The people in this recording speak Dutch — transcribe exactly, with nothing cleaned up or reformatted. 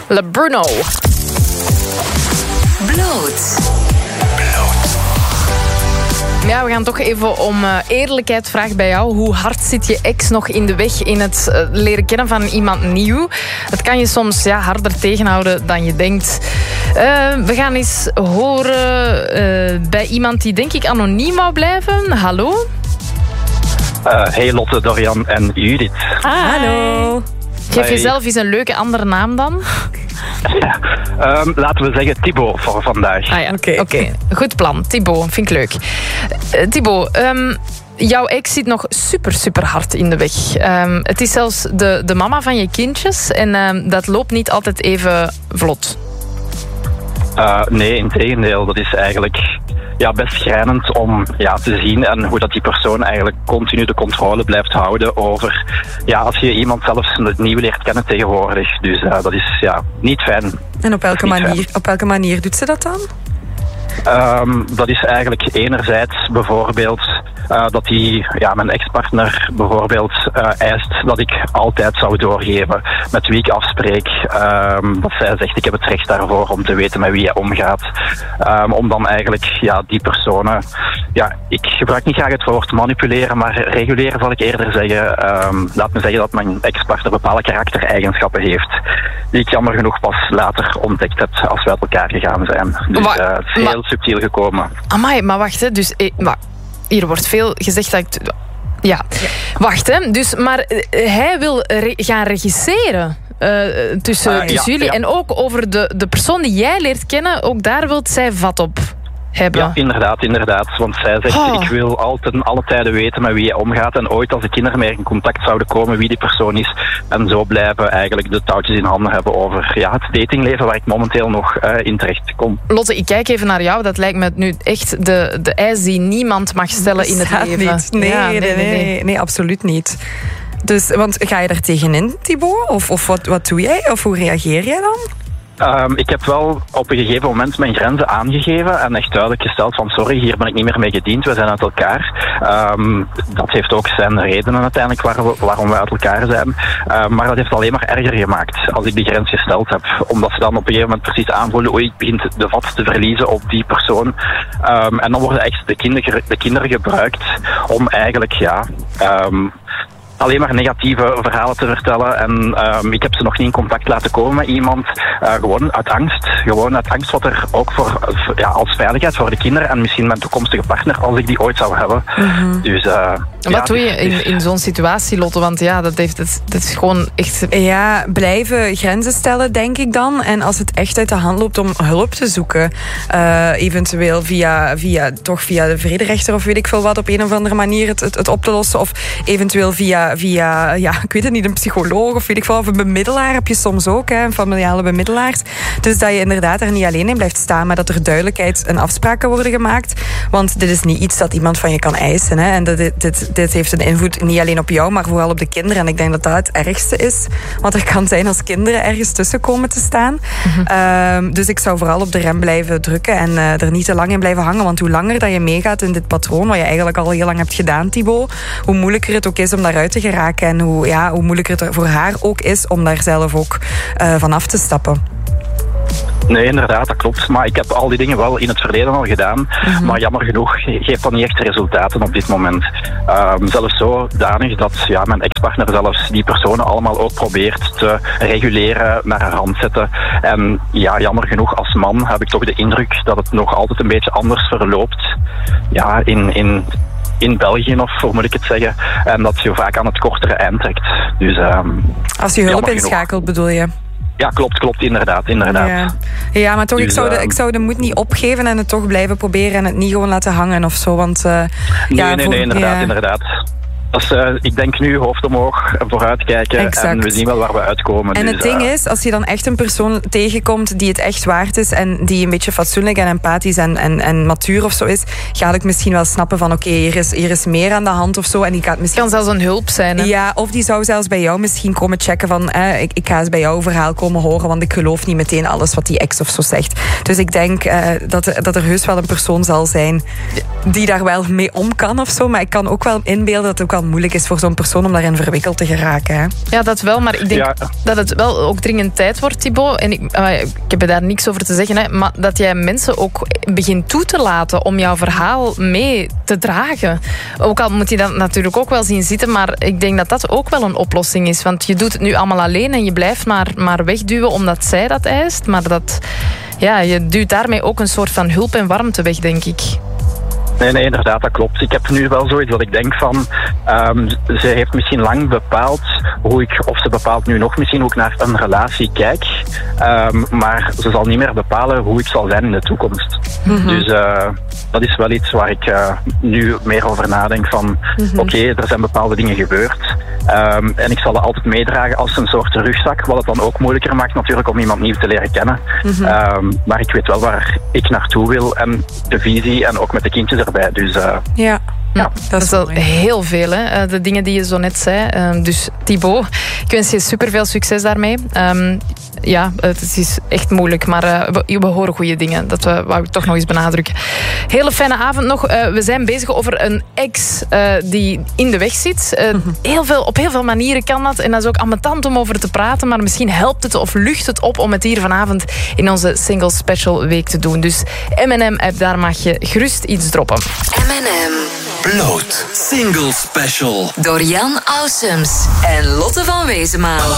Le Bruno. Bloot. Ja, we gaan toch even om uh, eerlijkheid vragen bij jou. Hoe hard zit je ex nog in de weg in het uh, leren kennen van iemand nieuw? Het kan je soms ja, harder tegenhouden dan je denkt. Uh, we gaan eens horen uh, bij iemand die denk ik anoniem wou blijven. Hallo? Uh, hey Lotte, Dorian en Judith. Ah, hallo. Geef Hey. jezelf eens een leuke andere naam dan. Ja, um, laten we zeggen Thibaut voor vandaag. Ah ja, oké. Okay. Okay. Goed plan. Thibaut, vind ik leuk. Uh, Thibaut, um, jouw ex zit nog super, super hard in de weg. Um, het is zelfs de, de mama van je kindjes en um, dat loopt niet altijd even vlot. Uh, nee, integendeel. Dat is eigenlijk ja, best schrijnend om ja, te zien en hoe dat die persoon eigenlijk continu de controle blijft houden over ja, als je iemand zelfs nieuw leert kennen tegenwoordig. Dus uh, dat is ja, niet fijn. En op welke, manier, op welke manier doet ze dat dan? Um, dat is eigenlijk enerzijds bijvoorbeeld uh, dat die, ja, mijn ex-partner bijvoorbeeld uh, eist dat ik altijd zou doorgeven met wie ik afspreek. Um, dat zij zegt ik heb het recht daarvoor om te weten met wie je omgaat. Um, om dan eigenlijk ja, die personen, ja, ik gebruik niet graag het woord manipuleren, maar reguleren zal ik eerder zeggen. Um, laat me zeggen dat mijn ex-partner bepaalde karaktereigenschappen heeft die ik jammer genoeg pas later ontdekt heb als we uit elkaar gegaan zijn. Dus uh, het is heel subtiel gekomen. Amai, maar wacht, hè. Dus, eh, maar, hier wordt veel gezegd dat ik... Ja, ja. Wacht, hè. Dus, maar uh, hij wil re- gaan regisseren uh, tussen, uh, tussen ja, jullie. Ja. En ook over de, de persoon die jij leert kennen, ook daar wil zij vat op hebben. Ja, inderdaad, inderdaad. Want zij zegt, oh. ik wil altijd alle tijden weten met wie je omgaat. En ooit als de kinderen meer in contact zouden komen wie die persoon is. En zo blijven eigenlijk de touwtjes in handen hebben over ja, het datingleven waar ik momenteel nog uh, in terecht kom. Lotte, ik kijk even naar jou. Dat lijkt me nu echt de, de eis die niemand mag stellen in het leven. Niet. Nee, ja, nee, nee, nee, nee, nee, absoluut niet. Dus, want ga je daar tegenin, Thibaut? Of, of wat, wat doe jij? Of hoe reageer jij dan? Um, ik heb wel op een gegeven moment mijn grenzen aangegeven en echt duidelijk gesteld van sorry, hier ben ik niet meer mee gediend, we zijn uit elkaar. Um, dat heeft ook zijn redenen uiteindelijk waar we, waarom we uit elkaar zijn. Um, maar dat heeft het alleen maar erger gemaakt als ik die grens gesteld heb. Omdat ze dan op een gegeven moment precies aanvoelen, oei, ik begin de vat te verliezen op die persoon. Um, en dan worden echt de kinderen, de kinderen gebruikt om eigenlijk, ja... Um, alleen maar negatieve verhalen te vertellen. En um, ik heb ze nog niet in contact laten komen met iemand. Uh, gewoon uit angst. Gewoon uit angst wat er ook voor, ja, als veiligheid voor de kinderen en misschien mijn toekomstige partner, als ik die ooit zou hebben. Mm-hmm. Dus, uh, wat ja, doe je in, in zo'n situatie, Lotte? Want ja, dat, heeft, dat, dat is gewoon echt... Ja, blijven grenzen stellen, denk ik dan. En als het echt uit de hand loopt, om hulp te zoeken. Uh, eventueel via, via, toch via de vrederechter of weet ik veel wat, op een of andere manier het, het, het op te lossen. Of eventueel via via, ja, ik weet het niet, een psycholoog of weet ik veel, of een bemiddelaar heb je soms ook, hè, een familiale bemiddelaar. Dus dat je inderdaad er niet alleen in blijft staan, maar dat er duidelijkheid en afspraken worden gemaakt. Want dit is niet iets dat iemand van je kan eisen. Hè. En dit, dit, dit heeft een invloed niet alleen op jou, maar vooral op de kinderen. En ik denk dat dat het ergste is. Want er kan zijn als kinderen ergens tussen komen te staan. Mm-hmm. Um, dus ik zou vooral op de rem blijven drukken en uh, er niet te lang in blijven hangen. Want hoe langer dat je meegaat in dit patroon, wat je eigenlijk al heel lang hebt gedaan, Thibaut, hoe moeilijker het ook is om daaruit te geraken en hoe, ja, hoe moeilijker het voor haar ook is om daar zelf ook uh, van af te stappen. Nee, inderdaad, dat klopt. Maar ik heb al die dingen wel in het verleden al gedaan. Mm-hmm. Maar jammer genoeg geeft dat niet echt resultaten op dit moment. Um, zelfs zodanig dat ja, mijn ex-partner zelfs die personen allemaal ook probeert te reguleren, naar haar hand zetten. En ja, jammer genoeg als man heb ik toch de indruk dat het nog altijd een beetje anders verloopt. Ja, in... in in België, of hoe moet ik het zeggen, en dat je vaak aan het kortere eind trekt. Dus, um, als je hulp inschakelt, bedoel je? Ja, klopt, klopt, inderdaad, inderdaad. Ja, ja maar toch, dus, ik, zou de, ik zou de moed niet opgeven en het toch blijven proberen en het niet gewoon laten hangen of zo, want... Uh, nee, ja, nee, voor, nee, inderdaad, ja. inderdaad. Dus, uh, ik denk nu hoofd omhoog, vooruitkijken exact. En we zien wel waar we uitkomen. En dus, het ding uh, is, als je dan echt een persoon tegenkomt die het echt waard is en die een beetje fatsoenlijk en empathisch en, en, en matuur of zo is, ga ik misschien wel snappen van oké, okay, hier, is, hier is meer aan de hand of zo. En die gaat misschien... kan zelfs een hulp zijn. Hè? Ja, of die zou zelfs bij jou misschien komen checken van eh, ik, ik ga eens bij jouw verhaal komen horen, want ik geloof niet meteen alles wat die ex of zo zegt. Dus ik denk uh, dat, dat er heus wel een persoon zal zijn die daar wel mee om kan of zo. Maar ik kan ook wel inbeelden dat het ook wel al moeilijk is voor zo'n persoon om daarin verwikkeld te geraken. Hè? Ja, dat wel, maar ik denk Ja. dat het wel ook dringend tijd wordt, Thibaut. En ik, uh, ik heb er daar niks over te zeggen, hè, maar dat jij mensen ook begint toe te laten om jouw verhaal mee te dragen. Ook al moet je dat natuurlijk ook wel zien zitten, maar ik denk dat dat ook wel een oplossing is. Want je doet het nu allemaal alleen en je blijft maar, maar wegduwen omdat zij dat eist. Maar dat, ja, je duwt daarmee ook een soort van hulp en warmte weg, denk ik. Nee, nee, inderdaad, dat klopt. Ik heb nu wel zoiets dat ik denk van... Um, ze heeft misschien lang bepaald hoe ik... Of ze bepaalt nu nog misschien hoe ik naar een relatie kijk. Um, maar ze zal niet meer bepalen hoe ik zal zijn in de toekomst. Mm-hmm. Dus uh, dat is wel iets waar ik uh, nu meer over nadenk van... Mm-hmm. Oké, okay, er zijn bepaalde dingen gebeurd. Um, en ik zal dat altijd meedragen als een soort rugzak. Wat het dan ook moeilijker maakt natuurlijk om iemand nieuw te leren kennen. Mm-hmm. Um, maar ik weet wel waar ik naartoe wil. En de visie en ook met de kindjes erbij. Dus uh, ja. Ja, dat, dat is wel mooi. Heel veel, hè? De dingen die je zo net zei. Uh, dus Thibaut, ik wens je superveel succes daarmee. Um, ja, het is echt moeilijk, maar uh, we, we horen goede dingen. Dat uh, wou ik toch nog eens benadrukken. Hele fijne avond nog. Uh, we zijn bezig over een ex uh, die in de weg zit. Uh, mm-hmm. heel veel, op heel veel manieren kan dat. En dat is ook ambetant om over te praten. Maar misschien helpt het of lucht het op om het hier vanavond in onze Single Special Week te doen. Dus M en M-app, daar mag je gerust iets droppen. M en M. Bloot Single Special. Door Jan Ausums en Lotte van Wezenmaal.